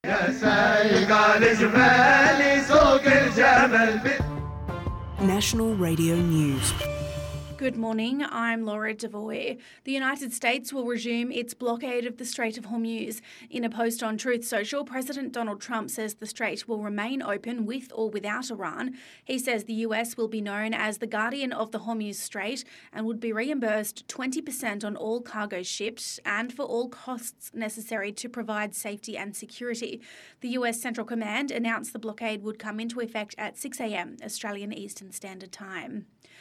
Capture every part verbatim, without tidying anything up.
National Radio News. Good morning, I'm Laura Devoy. The United States will resume its blockade of the Strait of Hormuz. In a post on Truth Social, President Donald Trump says the strait will remain open with or without Iran. He says the U S will be known as the guardian of the Hormuz Strait and would be reimbursed twenty percent on all cargo shipped and for all costs necessary to provide safety and security. The U S Central Command announced the blockade would come into effect at six a.m. Australian Eastern Standard Time.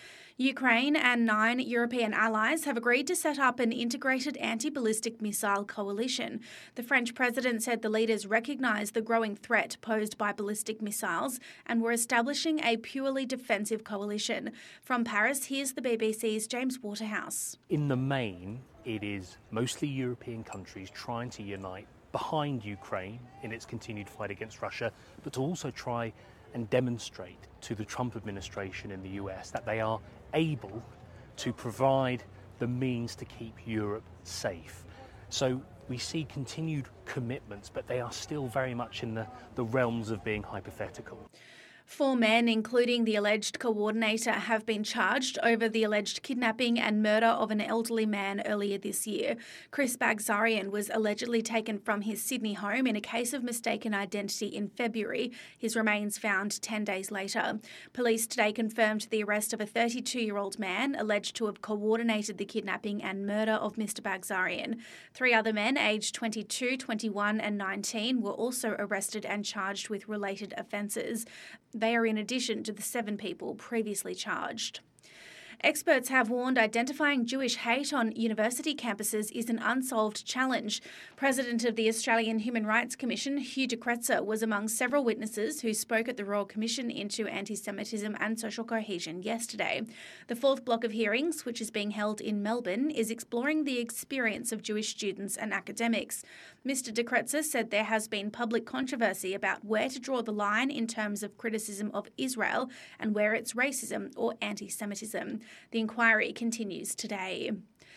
Ukraine and nine European allies have agreed to set up an integrated anti-ballistic missile coalition. The French president said the leaders recognise the growing threat posed by ballistic missiles and were establishing a purely defensive coalition. From Paris, here's the B B C's James Waterhouse. In the main, it is mostly European countries trying to unite behind Ukraine in its continued fight against Russia, but to also try and demonstrate to the Trump administration in the U S that they are able to provide the means to keep Europe safe. So we see continued commitments, but they are still very much in the, the realms of being hypothetical. Four men, including the alleged coordinator, have been charged over the alleged kidnapping and murder of an elderly man earlier this year. Chris Bagzarian was allegedly taken from his Sydney home in a case of mistaken identity in February. His remains found ten days later. Police today confirmed the arrest of a thirty-two-year-old man alleged to have coordinated the kidnapping and murder of Mister Bagzarian. Three other men, aged twenty-two, twenty-one and nineteen, were also arrested and charged with related offences. They are in addition to the seven people previously charged. Experts have warned identifying Jewish hate on university campuses is an unsolved challenge. President of the Australian Human Rights Commission, Hugh de Kretser, was among several witnesses who spoke at the Royal Commission into Anti-Semitism and Social Cohesion yesterday. The fourth block of hearings, which is being held in Melbourne, is exploring the experience of Jewish students and academics. Mister de Kretser said there has been public controversy about where to draw the line in terms of criticism of Israel and where it's racism or anti-Semitism. The inquiry continues today.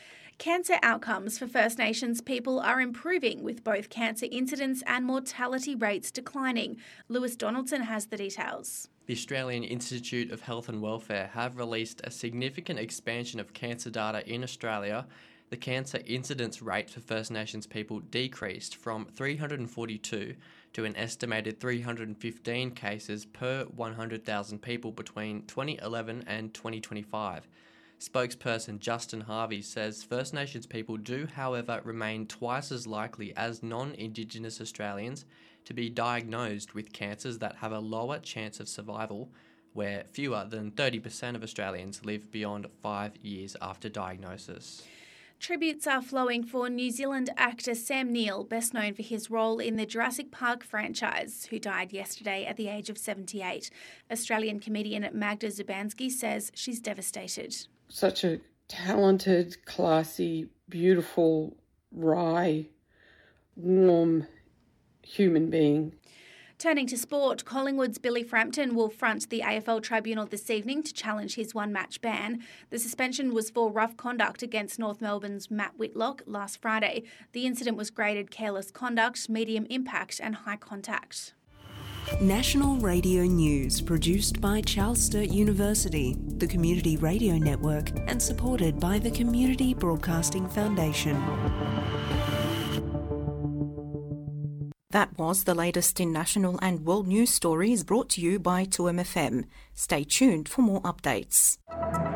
Cancer outcomes for First Nations people are improving, with both cancer incidence and mortality rates declining. Lewis Donaldson has the details. The Australian Institute of Health and Welfare have released a significant expansion of cancer data in Australia. The cancer incidence rate for First Nations people decreased from three hundred forty-two to an estimated three hundred fifteen cases per one hundred thousand people between twenty eleven and twenty twenty-five. Spokesperson Justin Harvey says First Nations people do, however, remain twice as likely as non-Indigenous Australians to be diagnosed with cancers that have a lower chance of survival, where fewer than thirty percent of Australians live beyond five years after diagnosis. Tributes are flowing for New Zealand actor Sam Neill, best known for his role in the Jurassic Park franchise, who died yesterday at the age of seventy-eight. Australian comedian Magda Zubanski says she's devastated. Such a talented, classy, beautiful, wry, warm human being. Turning to sport, Collingwood's Billy Frampton will front the A F L tribunal this evening to challenge his one-match ban. The suspension was for rough conduct against North Melbourne's Matt Whitlock last Friday. The incident was graded careless conduct, medium impact and high contact. National Radio News, produced by Charles Sturt University, the Community Radio Network, and supported by the Community Broadcasting Foundation. That was the latest in national and world news stories brought to you by two M F M. Stay tuned for more updates.